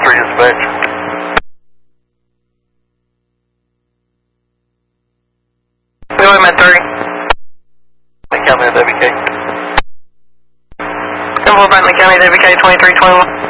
23 dispatch. Go ahead, 3. County WK. 10-4 Bentley County WK 2321.